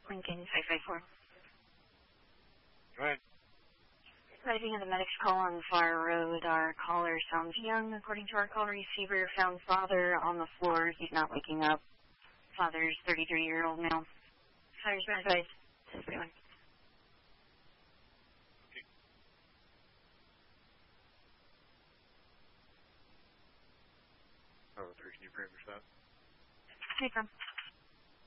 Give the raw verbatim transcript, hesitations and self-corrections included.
Lincoln five five four. Go ahead. Arriving at the medic's call on Far Road, our caller sounds young. According to our call receiver, found father on the floor. He's not waking up. Father's thirty-three-year-old male. Father's been advised. everyone. Okay. Oh, three, can you bring this up? No problem.